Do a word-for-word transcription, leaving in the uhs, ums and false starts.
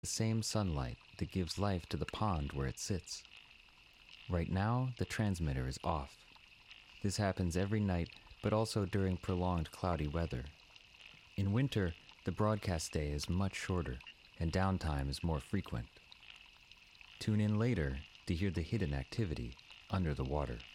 the same sunlight that gives life to the pond where it sits. Right now, the transmitter is off. This happens every night, but also during prolonged cloudy weather. In winter, the broadcast day is much shorter, and downtime is more frequent. Tune in later to hear the hidden activity under the water.